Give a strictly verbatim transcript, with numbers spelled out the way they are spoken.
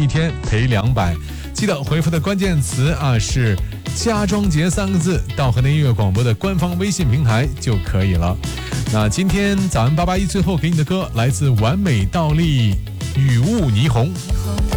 一天赔两百。记得回复的关键词啊是家装节三个字到河南音乐广播的官方微信平台就可以了。那今天早安八八一最后给你的歌来自完美倒立雨雾霓虹。